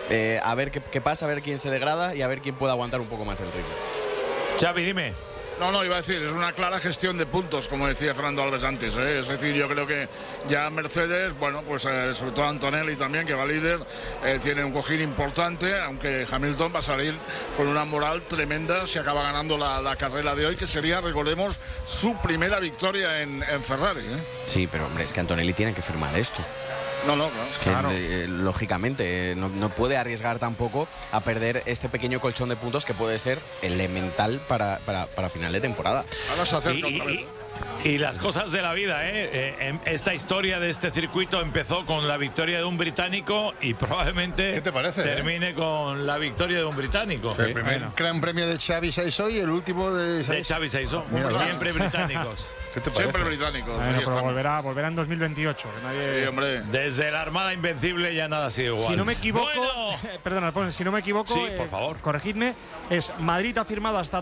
A ver qué pasa, a ver quién se degrada y a ver quién puede aguantar un poco más el ritmo. Xavi, dime. No, iba a decir, es una clara gestión de puntos, como decía Fernando Alves antes, ¿eh? Es decir, yo creo que ya Mercedes, bueno, pues sobre todo Antonelli también, que va líder, tiene un cojín importante, aunque Hamilton va a salir con una moral tremenda si acaba ganando la carrera de hoy, que sería, recordemos, su primera victoria en Ferrari, ¿eh? Sí, pero hombre, es que Antonelli tiene que firmar esto. No, claro. Lógicamente, no puede arriesgar tampoco a perder este pequeño colchón de puntos que puede ser elemental para final de temporada. Ahora se acerca otra vez. Y las cosas de la vida, esta historia de este circuito empezó con la victoria de un británico y probablemente ¿Qué te parece, termine con la victoria de un británico. El primer gran premio de Xavi Saisó y el último de Xavi Saisó. Siempre británicos. ¿Qué te parece? Siempre británicos. Bueno, pero volverá en 2028. Que nadie... Sí, hombre. Desde la Armada Invencible ya nada ha sido igual. Si no me equivoco, Bueno. perdona, si no me equivoco, Sí, por favor. corregidme, Madrid ha firmado hasta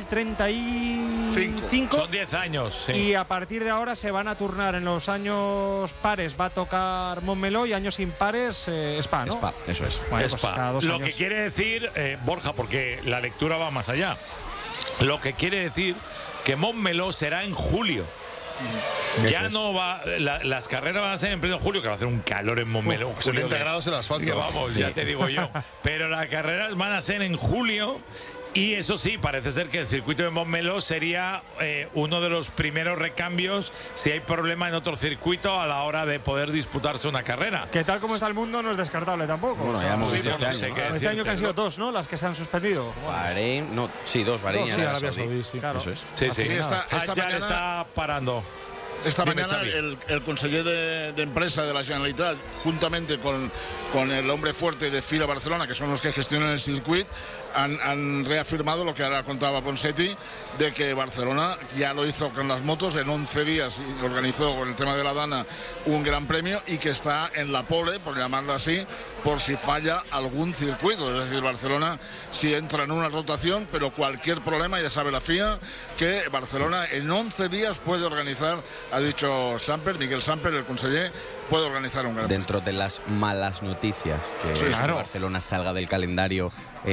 2035. Son 10 años, sí. Y a partir de ahora se van a turnar en los años pares, va a tocar Montmeló y años impares Spa, ¿no? Spa, eso es. Bueno, pues Spa. cada 2 Lo años. que quiere decir, Borja, porque la lectura va más allá, lo que quiere decir que Montmeló será en julio. Ya no va, las carreras van a ser en pleno julio, que va a hacer un calor en Montmeló. 70 grados el asfalto. Que vamos, ya te digo yo. Pero las carreras van a ser en julio. Y eso sí, parece ser que el circuito de Montmeló sería uno de los primeros recambios si hay problema en otro circuito a la hora de poder disputarse una carrera. Que tal como está el mundo no es descartable tampoco. Bueno, ya hemos visto este no sé año, qué ¿no? Este año que han sido decirte, 2, ¿no? Las que se han suspendido. Bahrein, no, sí, 2, Bahrein y Sí, Arabia Arabia Saudí. Saudí, sí. Claro. Eso es. Sí, Sí, esta ya mañana- está parando. Esta Dime, mañana Xavi. el conseller de empresa de la Generalitat, juntamente con el hombre fuerte de FIA Barcelona, que son los que gestionan el circuito, han reafirmado lo que ahora contaba Ponseti, de que Barcelona ya lo hizo con las motos en 11 días y organizó con el tema de la Dana un gran premio y que está en la pole, por llamarlo así, por si falla algún circuito. Es decir, Barcelona si entra en una rotación, pero cualquier problema, ya sabe la FIA, que Barcelona en 11 días puede organizar, ha dicho Miguel Samper, el conseller, puede organizar un gran premio. Dentro de las malas noticias, que Sí, es claro. que Barcelona salga del calendario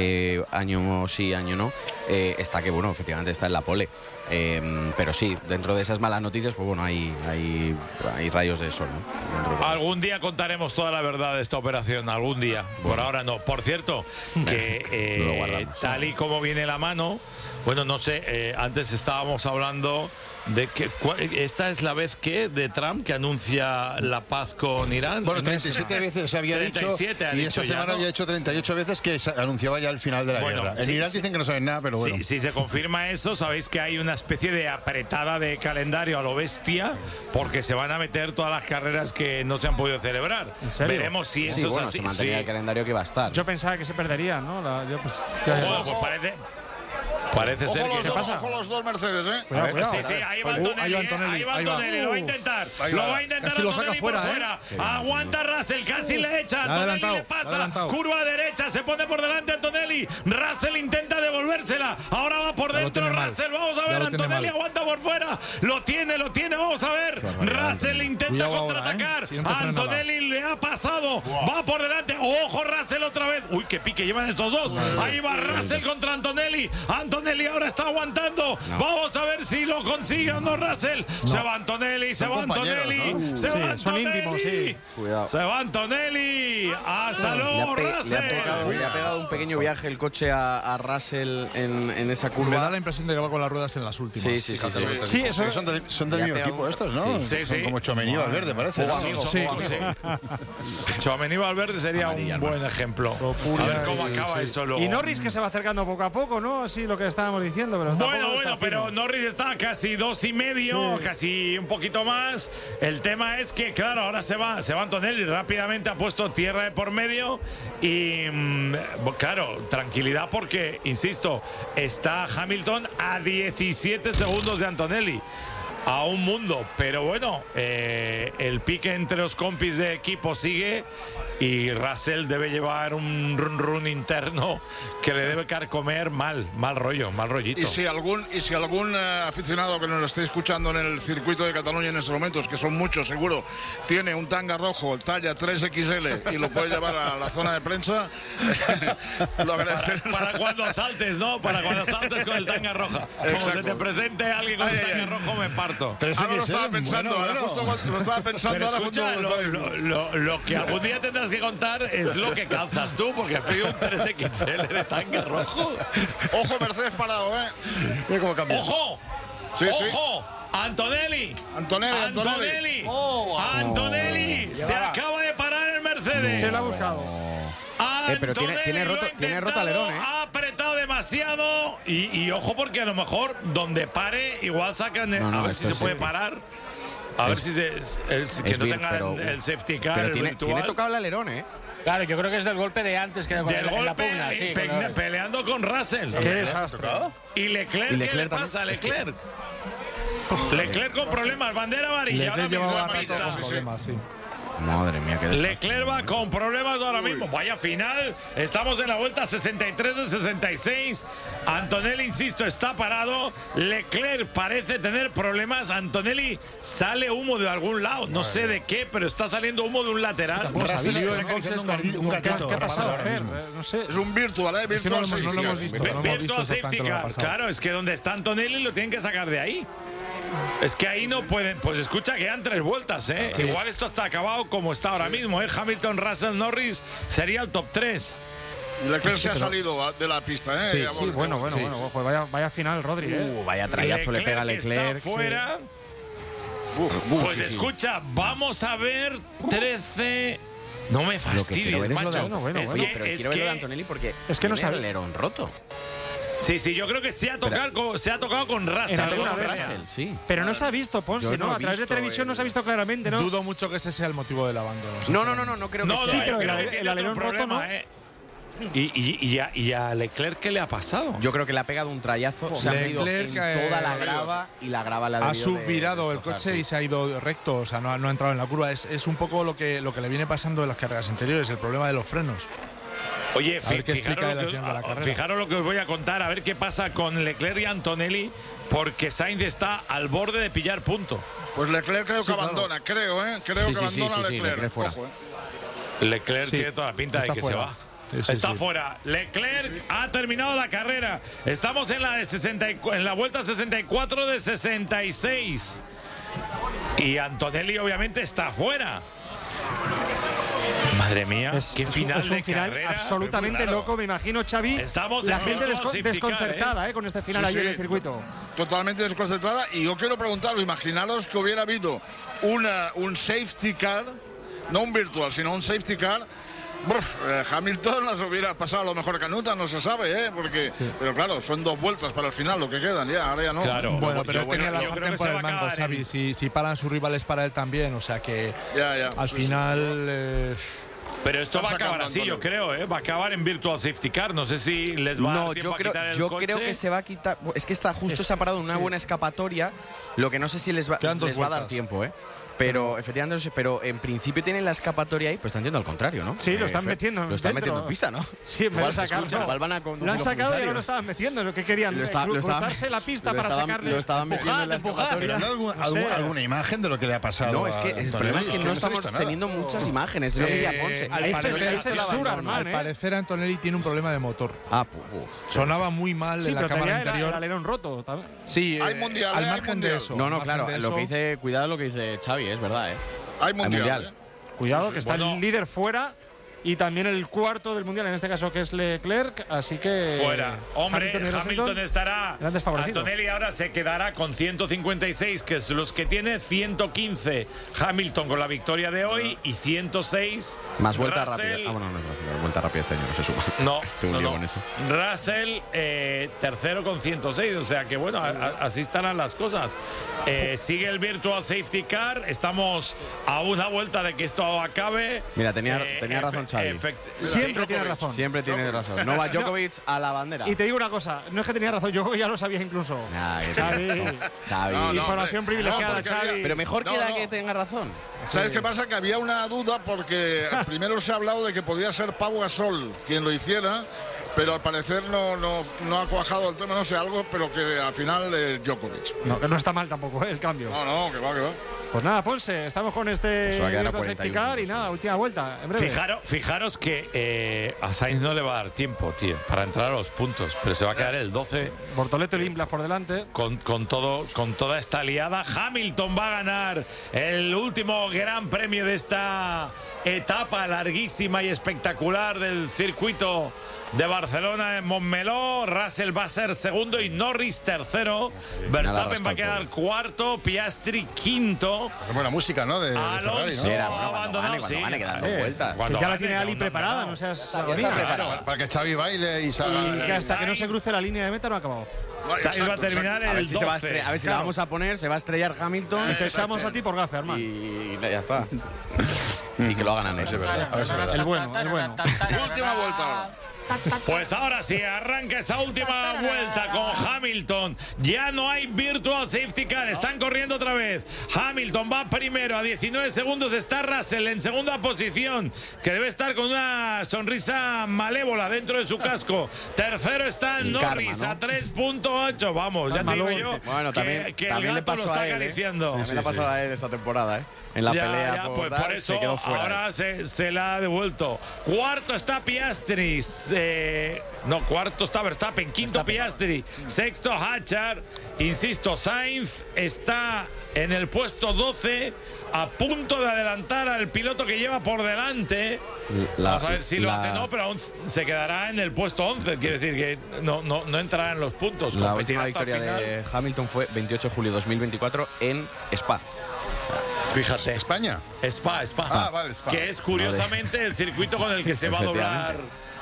año sí, año no, está que, bueno, efectivamente está en la pole. Pero sí, dentro de esas malas noticias, pues bueno, hay rayos de sol, ¿no? Dentro de- Algún día contaremos toda la verdad de esta operación, algún día. Por ahora no. Por cierto, Lo que guardamos. tal y como viene la mano, bueno, no sé, antes estábamos hablando de que esta es la vez que de Trump que anuncia la paz con Irán. Bueno, 37 veces se había 37 dicho ha y dicho esta ya, semana ¿no? había hecho 38 veces que se anunciaba ya el final de la Bueno, guerra. En sí, Irán sí. dicen que no saben nada, pero bueno. Si se confirma eso, sabéis que hay una especie de apretada de calendario a lo bestia, porque se van a meter todas las carreras que no se han podido celebrar. ¿En serio? Veremos si eso Sí, bueno, es así. se mantenía Sí. el calendario que va a estar. Yo pensaba que se perdería, ¿no? Ojo, pues parece ser Ojo que los, dos, ojo los dos Mercedes, ¿eh? Cuidado, cuidado. Sí, sí, ahí va Antonelli, ahí va Antonelli, ahí va ahí va. Antonelli, lo va a intentar. Ahí Lo va. va a intentar Casi lo saca Antonelli por fuera, fuera. Aguanta Russell, casi le echa. La ha Antonelli le adelantado, la ha pasa. adelantado. Curva derecha, se pone por delante Antonelli. Russell intenta devolvérsela. Ahora va por Ya lo dentro tiene mal. Russell. Vamos a Ya ver, lo tiene Antonelli mal. aguanta por fuera. Lo tiene, vamos a ver. Russell intenta Cuidado ahora, contraatacar. Si no te frena Antonelli le ha pasado. Va por delante. Ojo, Russell otra vez. Uy, qué pique llevan estos dos. Ahí va Russell contra Antonelli. Antonelli ahora está aguantando. Vamos a ver si lo consigue o no Russell. Se va Antonelli, se Son va compañeros, Antonelli. ¿no? Se Sí, va son Antonelli. íntimos, sí. Cuidado. Se va Antonelli. Hasta luego, Le ha Russell. pegado un pequeño viaje el coche a Russell en esa Me curva. da la impresión de que va con las ruedas en las últimas. Sí, sí, sí, Fíjate sí. lo que te Sí, digo. eso Son del Le ha mismo pegado equipo un- estos, ¿no? Sí, sí. Son como Chomení y Valverde, parece. Juego Sí, amigo, Sí, juego sí. amigo. Tchouaméni Valverde sería Amarilla, un hermano. buen ejemplo. A ver cómo acaba eso luego. Y Norris que se va acercando poco a poco, ¿no? Así lo que estábamos diciendo, pero tampoco Bueno, está pero firme. Norris está casi 2,5, casi un poquito más. El tema es que, claro, ahora se va Antonelli, rápidamente ha puesto tierra de por medio y, claro, tranquilidad porque, insisto, está Hamilton a 17 segundos de Antonelli. a un mundo. Pero bueno, el pique entre los compis de equipo sigue y Russell debe llevar un run interno que le debe carcomer mal rollo, mal rollito. Y si algún aficionado que nos esté escuchando en el circuito de Cataluña en estos momentos, que son muchos seguro, tiene un tanga rojo talla 3XL y lo puede llevar a la zona de prensa, lo agradeceré. Para cuando saltes, ¿no? Para cuando saltes con el tanga roja. Como se te presente alguien con el tanga rojo, me parto. Ahora lo estaba pensando, ahora justo lo estaba pensando. Pero ahora escucha, lo que algún día tendrás que contar es lo que calzas tú, porque has pedido un 3XL de tanga rojo. Ojo, Mercedes parado, ¿eh? Mira cómo cambia. ¡Ojo! Sí, sí. ¡Ojo! ¡Antonelli! Antonelli. ¡Antonelli! Se acaba de parar el Mercedes. Se lo ha buscado. Pero tiene roto alerón, ¿eh? Ha apretado demasiado y ojo, porque a lo mejor donde pare igual sacan a ver si se puede parar. A ver si que no tenga el safety car, pero el tiene virtual. tocado el alerón, ¿eh? Claro, yo creo que es del golpe de antes que Del en la golpe, pugna. Sí, peleando con Russell. Qué desastre. ¿Y Leclerc qué le Leclerc pasa a también. Leclerc? Leclerc con problemas, bandera amarilla ahora mismo en la pista. Sí. Madre mía, qué desastre. Leclerc va con problemas ahora mismo. Vaya final. Estamos en la vuelta 63 de 66. Antonelli, insisto, está parado. Leclerc parece tener problemas. Antonelli sale humo de algún lado. No sé de qué, pero está saliendo humo de un lateral. Russell está acariciando un gatito. ¿Qué ha pasado, ahora Fer? mismo. No sé. Es un virtual, ¿eh? Es que no Virtual lo hemos safety visto. car. No hemos visto Virtual exactamente safety lo que ha car. pasado. Claro, es que donde está Antonelli lo tienen que sacar de ahí. Es que ahí no pueden. Pues escucha, quedan 3 vueltas, ¿eh? Sí. Igual esto está acabado como está ahora mismo, ¿eh? Hamilton, Russell, Norris sería el top 3. Y Leclerc se ha salido de la pista, ¿eh? Sí, Ya sí, volvemos. bueno, ojo, vaya final, Rodri, ¿eh? Vaya trayazo le pega a Leclerc. Está fuera. Pues escucha, vamos a ver 13. No me fastidies, macho. Pero quiero ver lo de Antonelli porque es que no tiene sabe. el alerón roto. Sí, yo creo que se ha tocado con Russell. alguna vez. Russell, sí. Pero no se ha visto, Ponce, Yo no ¿no? he A través de visto, televisión no se ha visto claramente, ¿no? Dudo mucho que ese sea el motivo del abandono. No creo que No, sea. pero creo el que tiene el alerón otro roto, problema, ¿no? ¿eh? ¿Y a Leclerc qué le ha pasado? Yo creo que le ha pegado un trayazo, se ha ido en Leclerc, toda la grava y la grava la Ha subvirado el coche y se ha ido recto, o sea, no ha entrado en la curva. Es un poco lo que le viene pasando en las carreras anteriores, el problema de los frenos. Oye, A ver qué explica él al final de la carrera. fijaros lo que os voy a contar, a ver qué pasa con Leclerc y Antonelli, porque Sainz está al borde de pillar punto. Pues Leclerc creo que abandona, creo, ¿eh? Creo que abandona Leclerc. Leclerc fuera. Ojo, Leclerc Sí, tiene toda la pinta de está que fuera. se va. Sí, Está sí. fuera. Leclerc ha terminado la carrera. Estamos en la en la vuelta 64 de 66. Y Antonelli obviamente está fuera. Madre mía, qué final es un de final carrera. absolutamente Claro. loco, me imagino, Xavi. Estamos la en gente virtual safety car, desconcertada con este final Sí, ahí en sí. el circuito. totalmente desconcentrada. Y yo quiero preguntaros, imaginaros que hubiera habido un safety car, no un virtual, sino un safety car. Hamilton las hubiera pasado a lo mejor canuta, no se sabe, ¿eh? Pero claro, son 2 vueltas para el final, lo que quedan, ahora ya no. Claro. Bueno, pero Yo tenía la creo que sartén se por va el a mango, acabar Xavi. Si paran sus rivales para él también, o sea que Ya. al Sí, final... Pero esto Están va a acabar sacando así, yo Antonio. creo, ¿eh? Va a acabar en Virtual Safety Car. No sé si les va a dar tiempo a quitar el coche. creo que se va a quitar. Es que está justo se ha parado en una buena escapatoria. Lo que no sé si les va Quedan 2 a dar vueltas. tiempo, ¿eh? Pero efectivamente, no sé, pero en principio tienen la escapatoria ahí, pues están yendo al contrario, ¿no? Sí, lo están Fer, metiendo. Lo están dentro. metiendo en pista, ¿no? Sí, me lo Igual, sacaron. escucha, igual van a Lo han sacado y ya no lo estaban metiendo. Lo que querían, cruzarse la pista para sacarle. Lo estaban metiendo en la empujar. Pero escapatoria. ¿no hay alguna imagen de lo que le ha pasado? No, es que el problema es que no se ha estamos visto nada. teniendo muchas imágenes. Es lo que decía Ponce. al Hay parecer- censura, Armán, Al parecer Antonelli tiene un problema de motor. Sonaba Sonaba muy mal Sí, en la pero cámara tenía el anterior. alerón roto. también. Sí, Hay mundial, al hay margen mundial. de eso. No, al margen claro, de lo eso, que dice, cuidado lo que dice Xavi, es verdad, ¿eh? Hay mundial. mundial. ¿eh? Cuidado, que está Bueno. el líder fuera y también el cuarto del mundial, en este caso que es Leclerc. Así que. Fuera. Hombre, Hamilton y Hamilton estará. grandes favorecidos. Antonelli ahora se quedará con 156, que es los que tiene 115. Hamilton con la victoria de hoy y 106. Más vuelta Russell. rápida. Bueno, no, vuelta rápida este año no se suma. No, Tengo un lío no. con eso. Russell, tercero con 106. O sea que bueno, así estarán las cosas. Sigue el Virtual Safety Car. Estamos a una vuelta de que esto acabe. Mira, tenía razón Xavi. Siempre tiene razón. Siempre tiene razón. Novak Djokovic a la bandera. Y te digo una cosa, no es que tenía razón, yo ya lo sabía incluso. Xavi. Información privilegiada, Xavi. Pero mejor queda que tenga razón. ¿Sabes qué pasa? Que había una duda porque primero se ha hablado de que podía ser Pau Gasol quien lo hiciera, pero al parecer no ha cuajado el tema, no sé, algo, pero que al final es Djokovic. No, que no está mal tampoco, el cambio. No, que va. Pues nada, Ponce, estamos con este safety car y nada, última vuelta, en breve. Fijaros que a Sainz no le va a dar tiempo, tío, para entrar a los puntos, pero se va a quedar el 12. Bortoleto y Limblas por delante. Con toda esta liada. Hamilton va a ganar el último gran premio de esta etapa larguísima y espectacular del circuito de Barcelona en Montmeló. Russell va a ser segundo y Norris tercero. Verstappen va a quedar cuarto, Piastri quinto. Buena música, ¿no? De Alonso ha abandonado, cuando gane, quedando vueltas. Que ya la tiene Ali preparada, no seas agonía. Para que Xavi baile y salga. Y que hasta que no se cruce la línea de meta no ha acabado. Sainz va a terminar el 12. A ver si la vamos a poner, se va a estrellar Hamilton. Y te echamos a ti por gafe, Armand. Y ya está. Y que lo hagan a ver si es verdad. El bueno. Última vuelta. Pues ahora sí, arranca esa última vuelta con Hamilton. Ya no hay virtual safety car, están corriendo otra vez. Hamilton va primero, a 19 segundos está Russell en segunda posición, que debe estar con una sonrisa malévola dentro de su casco. Tercero está Norris, ¿no? A 3.8. Vamos, ya te digo yo que el gato lo está acariciando. También le ha pasado a él esta temporada, En la pelea por eso se quedó fuera. Ahora se la ha devuelto. Cuarto está Piastri. Cuarto está Verstappen. Quinto Piastri. Sexto Hatchard. Insisto, Sainz está en el puesto 12, a punto de adelantar al piloto que lleva por delante. Vamos a ver si lo hace, pero aún se quedará en el puesto 11. Quiere decir que no entrará en los puntos. La última victoria de Hamilton fue 28 de julio de 2024 en Spa. Fíjate. ¿España? Spa. Vale, Spa. Que es curiosamente el circuito con el que se va a doblar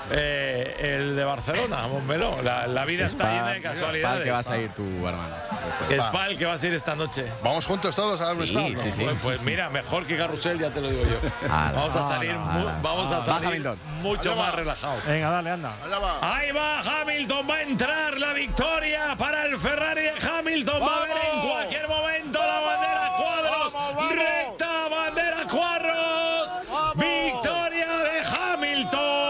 el de Barcelona, Montmeló. La vida está llena de casualidades. Spa, que vas a ir tú, hermano. Spa, el que vas a ir esta noche. ¿Vamos juntos todos a dar un Spa? Sí. Pues mira, mejor que Carrusel, ya te lo digo yo. Vamos a salir mucho más relajados. Venga, dale, anda. Ahí va Hamilton, va a entrar la victoria para el Ferrari de Hamilton. Va a haber en cualquier momento la bandera cuadros. Recta, bandera cuadros. Victoria de Hamilton.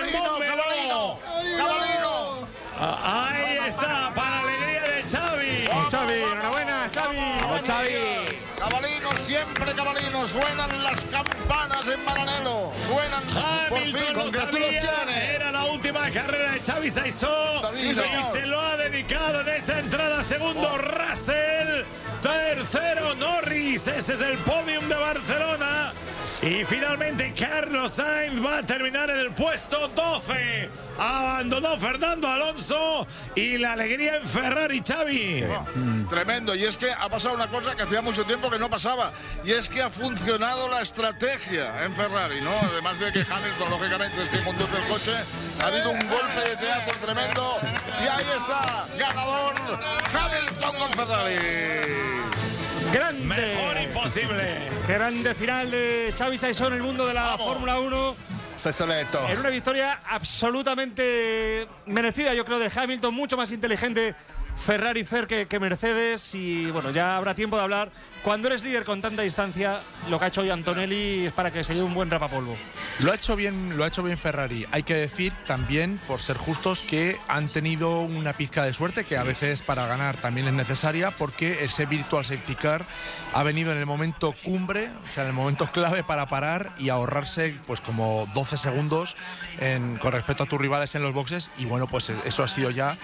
Cabalino. Ahí está, para alegría de Xavi. Xavi, enhorabuena, Xavi. Vamos, Xavi. Cabalino, siempre Cabalino. Suenan las campanas en Maranello. Suenan por fin. Hamilton Congratulaciones. era la última carrera de Xavi Saizó y se lo ha dedicado en esa entrada. Segundo Russell, tercero Norris. Ese es el podium de Barcelona. Y finalmente Carlos Sainz va a terminar en el puesto 12. Abandonó Fernando Alonso y la alegría en Ferrari, Xavi. Tremendo. Y es que ha pasado una cosa que hacía mucho tiempo que no pasaba. Y es que ha funcionado la estrategia en Ferrari, ¿no? Además de que Hamilton, lógicamente, es quien conduce el coche. Ha habido un golpe de teatro tremendo. Y ahí está, ganador Hamilton con Ferrari. Grande. Mejor imposible. Grande final de Xavi Saizó en el mundo de la Fórmula 1. En una victoria absolutamente merecida, yo creo, de Hamilton, mucho más inteligente Ferrari que Mercedes. Y bueno, ya habrá tiempo de hablar. Cuando eres líder con tanta distancia, lo que ha hecho hoy Antonelli es para que se lleve un buen rapapolvo. Lo ha hecho bien Ferrari. Hay que decir también, por ser justos, que han tenido una pizca de suerte que a veces para ganar también es necesaria, porque ese virtual safety car ha venido en el momento cumbre, o sea, en el momento clave para parar y ahorrarse pues como 12 segundos con respecto a tus rivales en los boxes. Y bueno, pues eso ha sido ya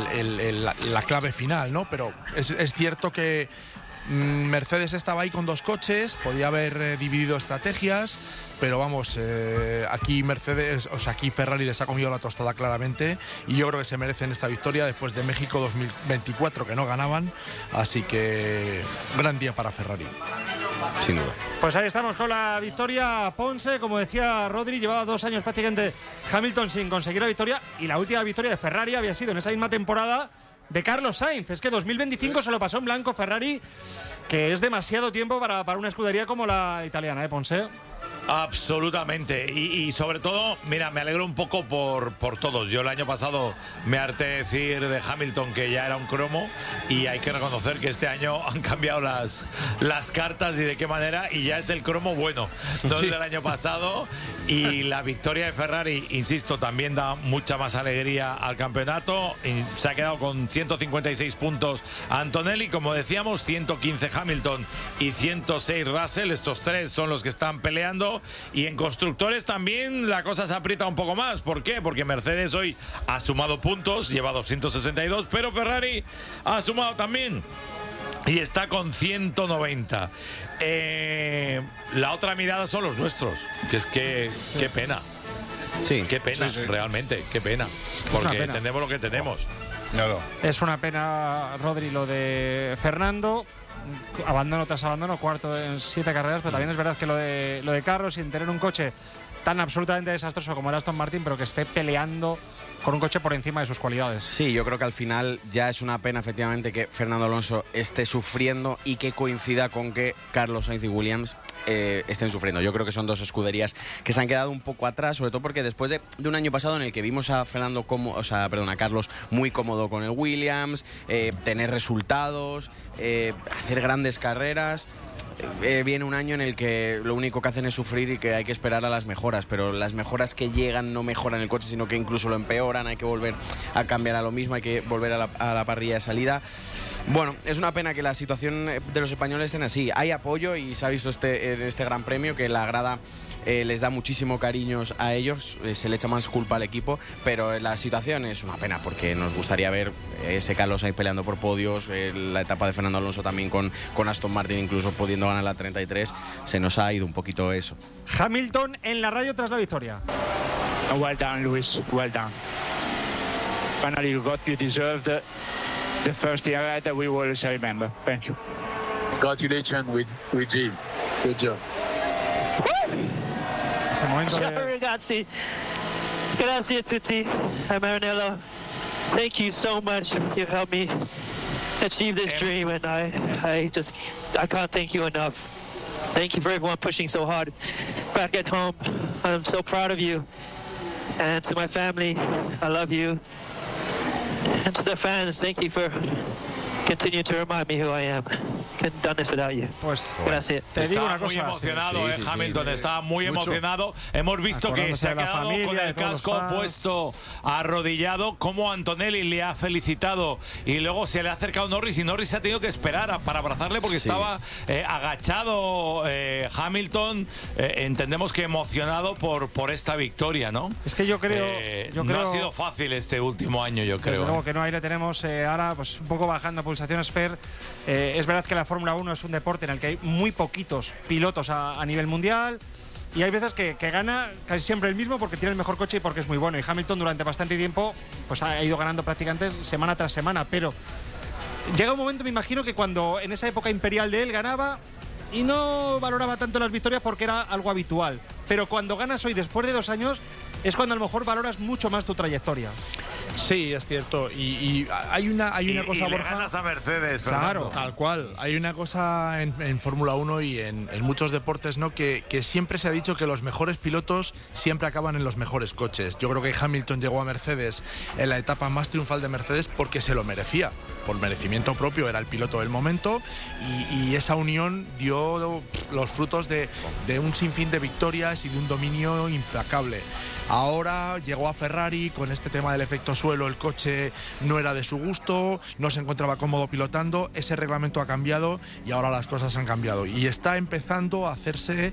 la clave final, ¿no? Pero es cierto que Mercedes estaba ahí con dos coches, podía haber dividido estrategias, pero vamos, aquí Ferrari les ha comido la tostada claramente, y yo creo que se merecen esta victoria después de México 2024, que no ganaban, así que gran día para Ferrari. Sin duda. Pues ahí estamos con la victoria. Ponce, como decía Rodri, llevaba 2 años prácticamente Hamilton sin conseguir la victoria, y la última victoria de Ferrari había sido en esa misma temporada de Carlos Sainz. Es que 2025 se lo pasó en blanco Ferrari, que es demasiado tiempo para una escudería como la italiana, Ponce. Absolutamente. Y sobre todo, mira, me alegro un poco por todos. Yo el año pasado me harté de decir de Hamilton que ya era un cromo, y hay que reconocer que este año han cambiado las cartas y de qué manera, y ya es el cromo bueno, no el del año pasado. Y la victoria de Ferrari, insisto, también da mucha más alegría al campeonato. Y se ha quedado con 156 puntos Antonelli, como decíamos, 115 Hamilton y 106 Russell. Estos tres son los que están peleando. Y en constructores también la cosa se aprieta un poco más. ¿Por qué? Porque Mercedes hoy ha sumado puntos, lleva 262, pero Ferrari ha sumado también y está con 190. La otra mirada son los nuestros, que es que qué pena. Sí, qué pena, realmente, qué pena. Porque entendemos lo que tenemos. Es una pena, Rodri, lo de Fernando. Abandono tras abandono, cuarto en 7 carreras, pero también es verdad que lo de Carlos, sin tener un coche tan absolutamente desastroso como el Aston Martin, pero que esté peleando con un coche por encima de sus cualidades. Sí, yo creo que al final ya es una pena efectivamente que Fernando Alonso esté sufriendo y que coincida con que Carlos Sainz y Williams estén sufriendo. Yo creo que son dos escuderías que se han quedado un poco atrás, sobre todo porque después de un año pasado en el que vimos a a Carlos muy cómodo con el Williams, tener resultados, hacer grandes carreras. Viene un año en el que lo único que hacen es sufrir y que hay que esperar a las mejoras, pero las mejoras que llegan no mejoran el coche, sino que incluso lo empeoran. Hay que volver a cambiar a lo mismo, hay que volver a la parrilla de salida. Bueno, es una pena que la situación de los españoles estén así. Hay apoyo y se ha visto en este Gran Premio que la grada les da muchísimo cariño a ellos, se le echa más culpa al equipo, pero la situación es una pena porque nos gustaría ver ese Carlos ahí peleando por podios, la etapa de Fernando Alonso también con Aston Martin incluso pudiendo ganar la 33, se nos ha ido un poquito eso. Hamilton en la radio tras la victoria. Well done, Lewis, well done. Finally you got, you deserved the first year that we will always remember. Thank you. Congratulations with Jim. Good job. Ragazzi, grazie a tutti. Maranello, thank you so much. You helped me achieve this dream, and I can't thank you enough. Thank you for everyone pushing so hard back at home. I'm so proud of you. And to my family, I love you. And to the fans, thank you for continuing to remind me who I am. Couldn't have done this without you. Pues gracias. Te digo una muy cosa. emocionado, Hamilton estaba muy emocionado. Hemos visto que se ha quedado con el casco puesto arrodillado, como Antonelli le ha felicitado y luego se le ha acercado Norris y Norris se ha tenido que esperar para abrazarle porque estaba agachado Hamilton. Entendemos que emocionado por esta victoria, ¿no? Es que yo creo no ha sido fácil este último año, yo creo. Desde luego que no, ahí le tenemos ahora pues un poco bajando pulsaciones, Fer. Es verdad que la Fórmula 1 es un deporte en el que hay muy poquitos pilotos a nivel mundial y hay veces que gana casi siempre el mismo porque tiene el mejor coche y porque es muy bueno. Y Hamilton durante bastante tiempo pues ha ido ganando prácticamente semana tras semana, pero llega un momento, me imagino, que cuando en esa época imperial de él ganaba y no valoraba tanto las victorias porque era algo habitual, pero cuando ganas hoy después de 2 años es cuando a lo mejor valoras mucho más tu trayectoria. Sí, es cierto. Y hay una cosa, y Borja. Le ganas a Mercedes, Fernando. Claro, tal cual. Hay una cosa en Fórmula 1 y en muchos deportes, ¿no? Que siempre se ha dicho que los mejores pilotos siempre acaban en los mejores coches. Yo creo que Hamilton llegó a Mercedes en la etapa más triunfal de Mercedes porque se lo merecía. Por merecimiento propio, era el piloto del momento y esa unión dio los frutos de un sinfín de victorias y de un dominio implacable. Ahora llegó a Ferrari con este tema del efecto suelo, el coche no era de su gusto, no se encontraba cómodo pilotando, ese reglamento ha cambiado y ahora las cosas han cambiado y está empezando a hacerse,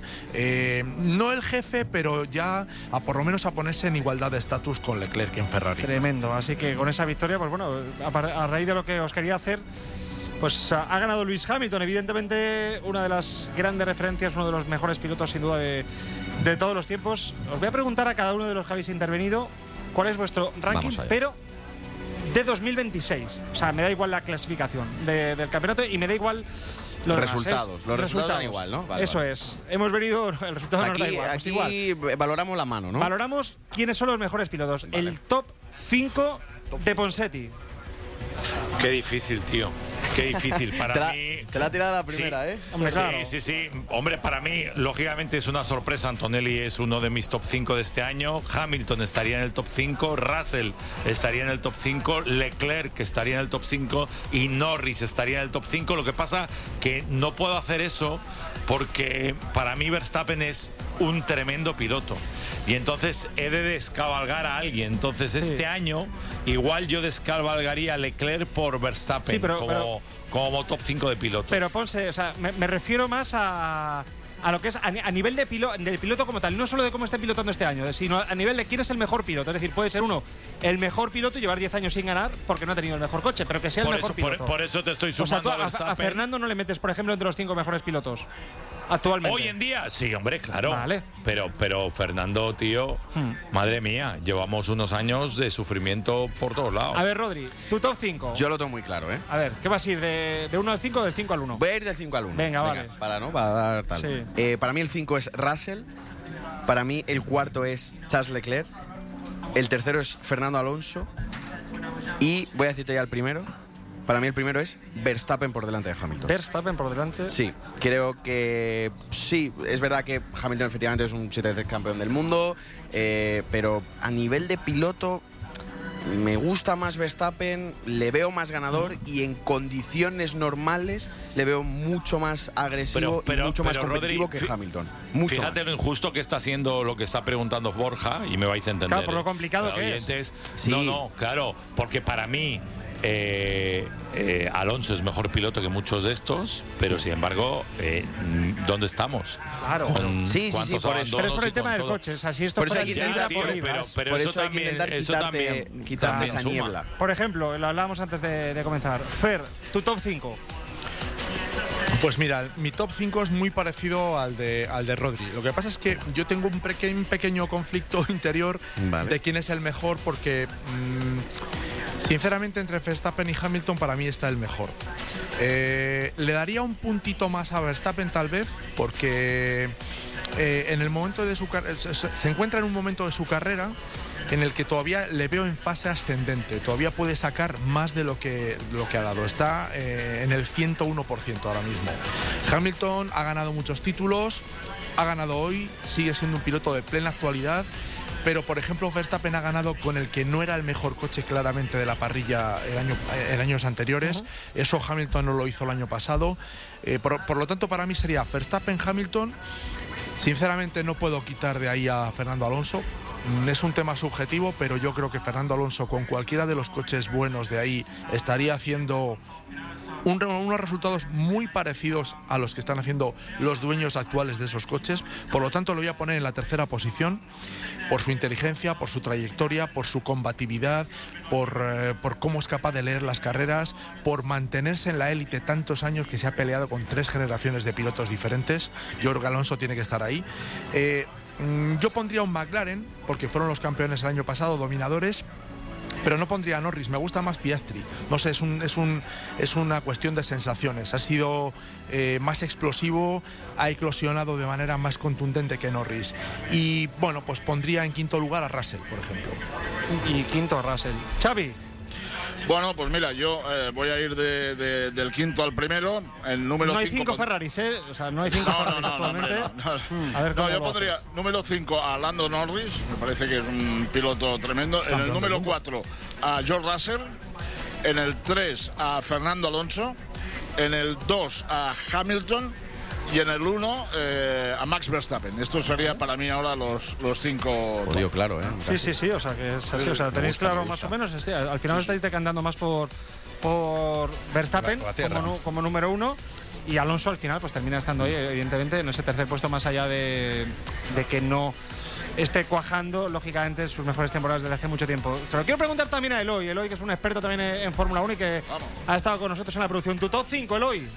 no el jefe, pero ya por lo menos a ponerse en igualdad de estatus con Leclerc en Ferrari. Tremendo, así que con esa victoria, pues bueno, a raíz de lo que os quería hacer, pues ha ganado Lewis Hamilton, evidentemente una de las grandes referencias, uno de los mejores pilotos sin duda de todos los tiempos. Os voy a preguntar a cada uno de los que habéis intervenido cuál es vuestro ranking, pero de 2026. O sea, me da igual la clasificación del campeonato y me da igual los resultados. Los resultados dan igual, ¿no? Vale, eso es. Hemos venido, el resultado aquí, nos da igual. Pues aquí igual. Valoramos la mano, ¿no? Valoramos quiénes son los mejores pilotos. Vale. El top 5 de Ponseti. Qué difícil, tío. Qué difícil. Para mí. Te la ha tirado a la primera, ¿eh? Hombre, claro. Sí. Hombre, para mí, lógicamente, es una sorpresa. Antonelli es uno de mis top 5 de este año. Hamilton estaría en el top 5. Russell estaría en el top 5. Leclerc, que estaría en el top 5. Y Norris estaría en el top 5. Lo que pasa que no puedo hacer eso porque para mí Verstappen es un tremendo piloto. Y entonces he de descabalgar a alguien. Entonces este año igual yo descabalgaría a Leclerc por Verstappen como top 5 de pilotos. Pero Ponce, o sea, me refiero más a lo que es a nivel del piloto como tal, no solo de cómo esté pilotando este año, sino a nivel de quién es el mejor piloto. Es decir, puede ser uno el mejor piloto y llevar 10 años sin ganar porque no ha tenido el mejor coche, pero que sea el mejor piloto. Por eso te estoy sumando a Verstappen. A Fernando no le metes, por ejemplo, entre los 5 mejores pilotos actualmente. Hoy en día, sí, hombre, claro. Vale. Pero Fernando, tío, madre mía, llevamos unos años de sufrimiento por todos lados. A ver, Rodri, tu top 5. Yo lo tengo muy claro, ¿eh? A ver, ¿qué vas a ir? ¿De 1 al 5 o del 5 al 1? Voy a ir del 5 al 1. Venga, vale. Para dar tal. Sí. Para mí el 5 es Russell. Para mí el cuarto es Charles Leclerc. El tercero es Fernando Alonso. Y voy a decirte ya el primero. Para mí el primero es Verstappen por delante de Hamilton. Verstappen por delante. Sí, creo que sí, es verdad que Hamilton efectivamente es un 7 veces campeón del mundo, pero a nivel de piloto me gusta más Verstappen, le veo más ganador y en condiciones normales le veo mucho más agresivo y mucho más competitivo Rodri, que Hamilton. Mucho fíjate más. lo injusto que está haciendo lo que está preguntando Borja y me vais a entender. Claro, por lo complicado que es. Sí. No, claro, porque para mí Alonso es mejor piloto que muchos de estos, pero sin embargo, ¿dónde estamos? Claro. Sí, por eso. Pero es por el tema del coche. O sea, si esto por eso fuera hay que libra intentar, por libra. pero por eso eso hay que también, intentar quitarte esa niebla. Por ejemplo, lo hablábamos antes de comenzar. Fer, tu top 5. Pues mira, mi top 5 es muy parecido al de Rodri. Lo que pasa es que yo tengo un pequeño conflicto interior de quién es el mejor porque, sinceramente, entre Verstappen y Hamilton para mí está el mejor. Le daría un puntito más a Verstappen tal vez porque en el momento de su se encuentra en un momento de su carrera en el que todavía le veo en fase ascendente, todavía puede sacar más de lo que ha dado. Está en el 101% ahora mismo. Hamilton ha ganado muchos títulos, ha ganado hoy, sigue siendo un piloto de plena actualidad, pero por ejemplo Verstappen ha ganado con el que no era el mejor coche claramente de la parrilla en años anteriores. Eso Hamilton no lo hizo el año pasado. Por lo tanto, para mí sería Verstappen-Hamilton. Sinceramente no puedo quitar de ahí a Fernando Alonso. Es un tema subjetivo, pero yo creo que Fernando Alonso con cualquiera de los coches buenos de ahí estaría haciendo unos resultados muy parecidos a los que están haciendo los dueños actuales de esos coches. Por lo tanto, lo voy a poner en la tercera posición por su inteligencia, por su trayectoria, por su combatividad, por cómo es capaz de leer las carreras, por mantenerse en la élite tantos años, que se ha peleado con 3 generaciones de pilotos diferentes. Yo creo que Alonso tiene que estar ahí. Yo pondría un McLaren, porque fueron los campeones el año pasado, dominadores, pero no pondría a Norris. Me gusta más Piastri. No sé, es una cuestión de sensaciones. Ha sido más explosivo, ha eclosionado de manera más contundente que Norris. Y bueno, pues pondría en quinto lugar a Russell, por ejemplo. Y quinto a Russell. Xavi. Bueno, pues mira, yo voy a ir del quinto al primero. El número 5. No hay 5 Ferraris, ¿eh? O sea, no hay 5 Ferraris actualmente. No. A ver, yo pondría número 5 a Lando Norris, me parece que es un piloto tremendo. En el número 4 a George Russell. En el 3 a Fernando Alonso. En el 2 a Hamilton. Y en el 1 a Max Verstappen. Esto sería para mí ahora los 5. Lo digo claro, ¿eh? Sí, o sea, que es así. O sea, tenéis claro más o menos. Al final estáis decantando más por Verstappen como número 1. Y Alonso al final pues termina estando ahí, evidentemente, en ese tercer puesto, más allá de que no esté cuajando, lógicamente, sus mejores temporadas desde hace mucho tiempo. Se lo quiero preguntar también a Eloy, que es un experto también en Fórmula 1 y que ha estado con nosotros en la producción. Tu top 5, Eloy.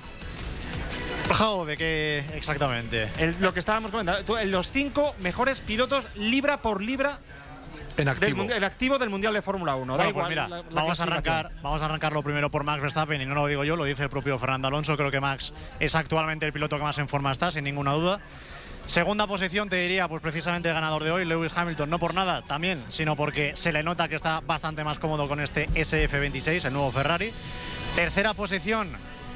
¿De qué exactamente? Lo que estábamos comentando, los 5 mejores pilotos libra por libra en activo. El activo del Mundial de Fórmula 1. Bueno, pues mira, vamos a arrancarlo primero por Max Verstappen, y no lo digo yo, lo dice el propio Fernando Alonso. Creo que Max es actualmente el piloto que más en forma está, sin ninguna duda. Segunda posición, te diría, pues precisamente el ganador de hoy, Lewis Hamilton, no por nada también, sino porque se le nota que está bastante más cómodo con este SF26, el nuevo Ferrari. Tercera posición,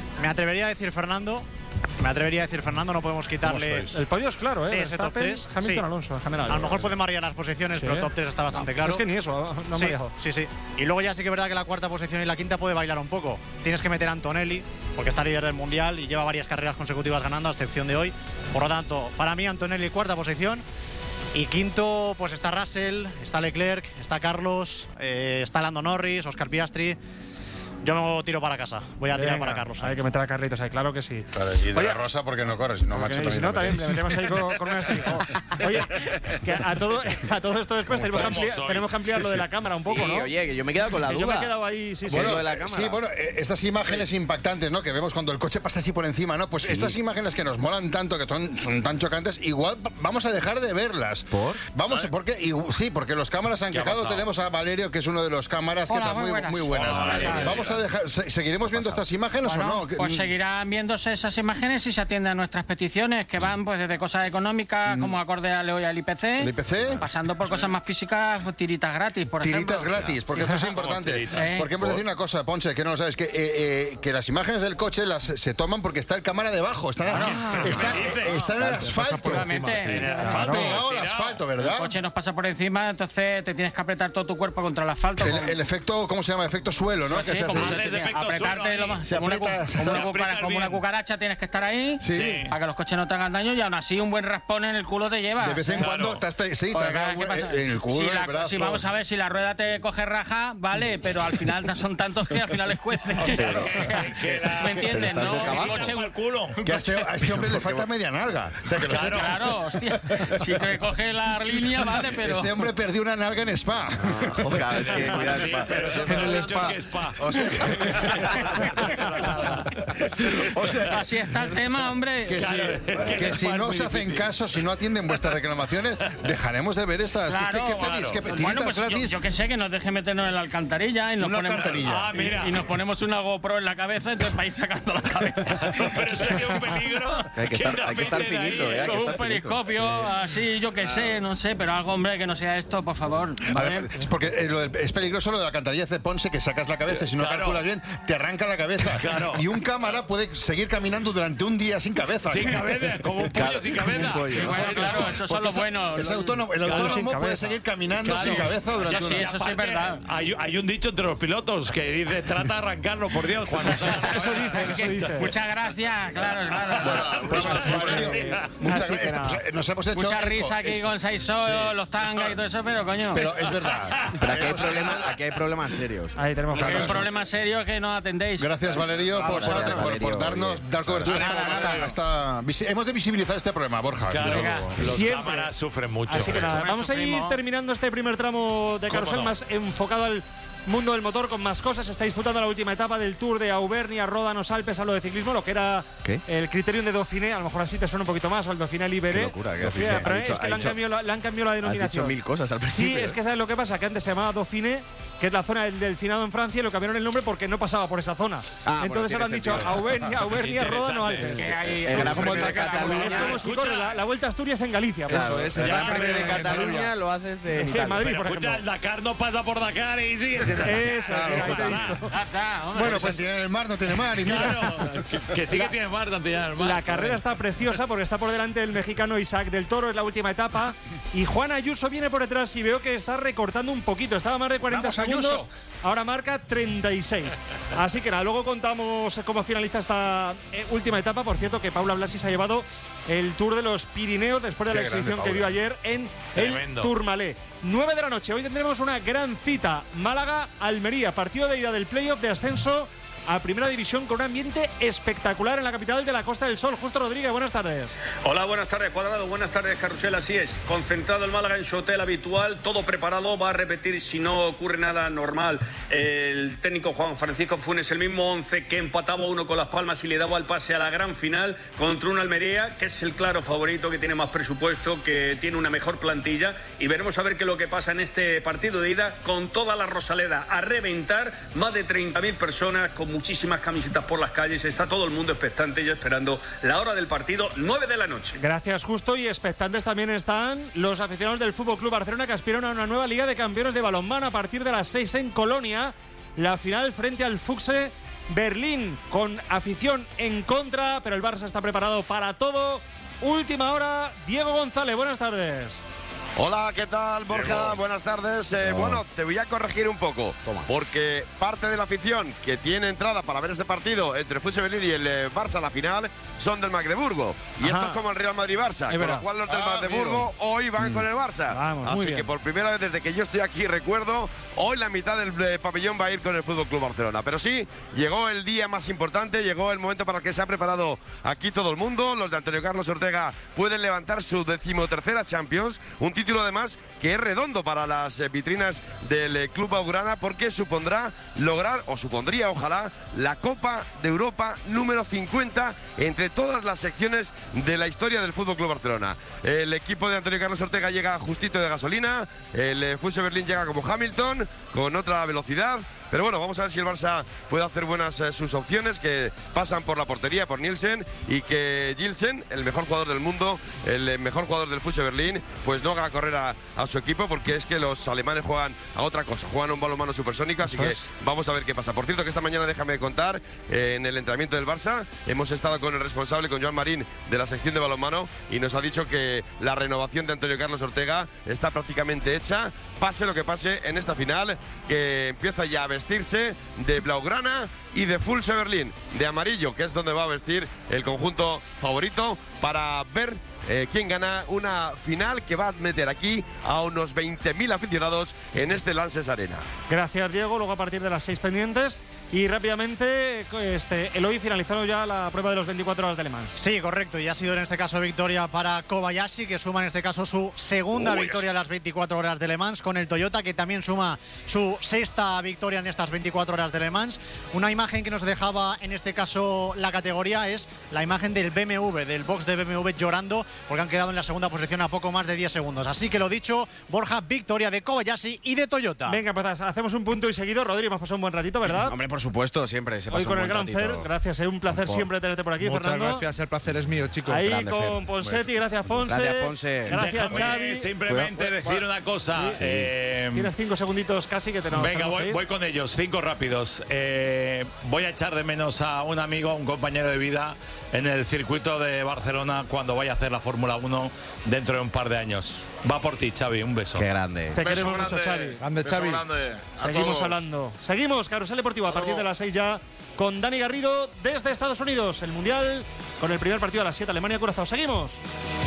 Me atrevería a decir Fernando. No podemos quitarle. El podio es claro, ese top 3. Hamilton, Sí. Alonso, en general. A lo mejor podemos variar las posiciones, pero el top 3 está bastante claro. Es que ni eso, no me he dejado. Sí. Y luego ya sí que es verdad que la cuarta posición y la quinta puede bailar un poco. Tienes que meter a Antonelli, porque está líder del Mundial y lleva varias carreras consecutivas ganando, a excepción de hoy. Por lo tanto, para mí Antonelli cuarta posición. Y quinto, pues está Russell, está Leclerc, está Carlos, está Lando Norris, Oscar Piastri. Yo me tiro para casa. Voy a tirar para Carlos. Hay que meter a Carlitos ahí, claro que sí. Claro, y de la Rosa porque no corre, si no, macho, Si no, también le metemos ahí con un asterisco. Oye, que a todo esto después tenemos que ampliar lo de la cámara un poco, Sí, ¿no? oye, que yo me he quedado con la duda. Yo me he quedado ahí, sí. Bueno, lo de la cámara. Sí, bueno, estas imágenes impactantes, ¿no? Que vemos cuando el coche pasa así por encima, ¿no? Pues estas imágenes que nos molan tanto, que son tan chocantes, igual vamos a dejar de verlas. ¿Por? Vamos, porque los cámaras han quejado. Tenemos a Valerio, que es uno de los cámaras, que está muy buenas. Vamos a dejar. ¿Seguiremos viendo estas imágenes o no? Pues seguirán viéndose esas imágenes si se atienden a nuestras peticiones, que van pues desde cosas económicas, como acorde a hoy al IPC, pasando por cosas más físicas, tiritas gratis, por ejemplo. Tiritas gratis, porque eso es importante. Porque hemos de decir una cosa, Ponce, que no lo sabes, que las imágenes del coche se toman porque está el cámara debajo, está en el asfalto. Pegado al asfalto, ¿verdad? El coche nos pasa por encima, entonces te tienes que apretar todo tu cuerpo contra el asfalto. El efecto, ¿cómo se llama? Efecto suelo, ¿no? Sí, apretarte lo más. Como una cucaracha tienes que estar ahí para que los coches no te hagan daño, y aún así un buen raspón en el culo te lleva. De vez en cuando te en el culo, en el brazo. Si vamos a ver, si la rueda te coge raja, vale, pero al final son tantos que al final les cuece. ¿Me entiendes? No, el coche el culo. Que a este hombre le falta media nalga. O sea, que claro, hostia. Si te coge la línea, vale, pero... Este hombre perdió una nalga en Spa. Joder, es que cuidado, Spa. En el Spa. O sea, así está el tema, hombre. Que si no se hacen caso, si no atienden vuestras reclamaciones, dejaremos de ver estas. Claro, ¿Qué pedís? Bueno, pues yo que sé, que nos deje meternos en la alcantarilla y nos ponemos una GoPro en la cabeza, entonces vais sacando la cabeza. Pero sería un peligro. Hay que estar finito, con un periscopio, así, yo que sé, no sé, pero algo, hombre, que no sea esto, por favor. A ver, porque es peligroso lo de la alcantarilla de Ponce, que sacas la cabeza, si no calculas bien, te arranca la cabeza. Claro. Y un cámara puede seguir caminando durante un día sin cabeza. Sin cabeza, como un pollo sin cabeza. Bueno, claro, eso son los buenos. El autónomo puede seguir caminando sin cabeza durante un día. Eso sí es verdad. Hay un dicho entre los pilotos que dice, trata de arrancarlo, por Dios. Eso dice. Muchas gracias, claro. Muchas gracias. Nos hemos hecho mucha risa aquí con Saisó, los tangas y todo eso, pero coño. Pero es verdad. Pero aquí hay problemas serios. Ahí tenemos hay un problema serio que no atendéis. Gracias, Valerio, por dar cobertura. Hemos de visibilizar este problema, Borja. Claro, los cámaras sufren mucho. Así que nada, vamos a ir terminando este primer tramo de carrusel más enfocado al mundo del motor, con más cosas. Se está disputando la última etapa del Tour de Auvernia, Ródanos, Alpes, a lo de ciclismo, lo que era el criterium de Dauphiné. A lo mejor así te suena un poquito más, o el Dauphiné Libéré. Qué locura, que es que le han cambiado la denominación. Has dicho mil cosas al principio. Sí, es que ¿sabes lo que pasa? Que antes se llamaba Dauphiné, que es la zona del finado en Francia, y lo cambiaron el nombre porque no pasaba por esa zona. Entonces ahora han dicho Auvernia, Ródanos, Alpes. Era como el de Cataluña. Es como si corre la Vuelta a Asturias en Galicia. Claro, es el Gran Premio de Cataluña lo haces en Madrid, por ejemplo. El Dakar no pasa por Dakar y sigue. Eso. Bueno, pues si en el mar no tiene mar. Y mira. Que sí que tiene mar, Santillán del Mar. La carrera está preciosa porque está por delante el mexicano Isaac del Toro, es la última etapa. Y Juan Ayuso viene por detrás y veo que está recortando un poquito. Estaba más de 40 segundos, ahora marca 36. Así que nada, luego contamos cómo finaliza esta última etapa. Por cierto, que Paula Blasi se ha llevado el Tour de los Pirineos después de la exhibición que dio ayer en el Tourmalet. 9 de la noche, hoy tendremos una gran cita. Málaga-Almería, partido de ida del playoff de ascenso a Primera División, con un ambiente espectacular en la capital de la Costa del Sol. Justo Rodríguez, buenas tardes. Hola, buenas tardes, Cuadrado, buenas tardes, Carrusel, así es. Concentrado el Málaga en su hotel habitual, todo preparado, va a repetir si no ocurre nada normal. El técnico Juan Francisco Funes, el mismo 11 que empataba uno con Las Palmas y le daba el pase a la gran final contra una Almería, que es el claro favorito, que tiene más presupuesto, que tiene una mejor plantilla, y veremos a ver qué es lo que pasa en este partido de ida, con toda la Rosaleda a reventar, más de 30.000 personas, con muchísimas camisetas por las calles, está todo el mundo expectante ya esperando la hora del partido, 9 de la noche. Gracias, Justo, y expectantes también están los aficionados del Fútbol Club Barcelona, que aspiran a una nueva Liga de Campeones de balonmano a partir de las 6 en Colonia. La final frente al Fuxe Berlín con afición en contra, pero el Barça está preparado para todo. Última hora, Diego González, buenas tardes. Hola, ¿qué tal, Borja? Buenas tardes. Bueno, te voy a corregir un poco, porque parte de la afición que tiene entrada para ver este partido entre el FC Berlín y el Barça, la final, son del Magdeburgo. Y esto es como el Real Madrid-Barça, con lo cual los del Magdeburgo hoy van con el Barça. Así que por primera vez desde que yo estoy aquí, recuerdo, hoy la mitad del pabellón va a ir con el FC Barcelona. Pero sí, llegó el día más importante, llegó el momento para el que se ha preparado aquí todo el mundo. Los de Antonio Carlos Ortega pueden levantar su 13ª Champions, un título además que es redondo para las vitrinas del Club Blaugrana, porque supondrá lograr, o supondría ojalá, la Copa de Europa número 50 entre todas las secciones de la historia del Fútbol Club Barcelona. El equipo de Antonio Carlos Ortega llega justito de gasolina, el FC Berlín llega como Hamilton, con otra velocidad. Pero bueno, vamos a ver si el Barça puede hacer buenas sus opciones, que pasan por la portería, por Nielsen, y que Gilsen, el mejor jugador del mundo, el mejor jugador del FC Berlín, pues no haga correr a su equipo, porque es que los alemanes juegan a otra cosa, juegan a un balonmano supersónico, así que vamos a ver qué pasa. Por cierto, que esta mañana, déjame contar, en el entrenamiento del Barça hemos estado con el responsable, con Joan Marín, de la sección de balonmano, y nos ha dicho que la renovación de Antonio Carlos Ortega está prácticamente hecha, pase lo que pase en esta final, que empieza ya a vestirse de blaugrana y de FC Berlín, de amarillo, que es donde va a vestir el conjunto favorito, para ver quién gana una final que va a meter aquí a unos 20.000 aficionados en este Lanxess Arena. Gracias, Diego. Luego a partir de las 6 pendientes. Y rápidamente, Eloy, finalizado ya la prueba de los 24 horas de Le Mans. Sí, correcto. Y ha sido en este caso victoria para Kobayashi, que suma en este caso su segunda victoria en las 24 horas de Le Mans, con el Toyota, que también suma su 6ª victoria en estas 24 horas de Le Mans. Una imagen que nos dejaba en este caso la categoría es la imagen del BMW, del box de BMW llorando, porque han quedado en la segunda posición a poco más de 10 segundos. Así que lo dicho, Borja, victoria de Kobayashi y de Toyota. Venga, pues hacemos un punto y seguido. Rodri, hemos pasado un buen ratito, ¿verdad? Hombre, por supuesto, siempre se pasa hoy con un el buen Gran ratito. Fer, gracias, es un placer siempre tenerte por aquí, Muchas Fernando. gracias, el placer es mío, chicos. Ahí Grande, con Fer. Ponsetti, gracias, Ponce. Gracias, Ponce. Gracias, Déjame Xavi. simplemente decir una cosa. Tienes 5 segunditos casi que te nos Venga, tenemos que ir. voy con ellos, 5 rápidos. Voy a echar de menos a un amigo, a un compañero de vida en el circuito de Barcelona cuando vaya a hacer la Fórmula 1 dentro de un par de años. Va por ti, Xavi, un beso. Qué grande. Te queremos mucho, Xavi. Grande, Xavi. Seguimos hablando. Seguimos, Carrusel Deportivo, a partir de las 6 ya, con Dani Garrido desde Estados Unidos. El Mundial con el primer partido a las 7, Alemania-Curazao. Seguimos.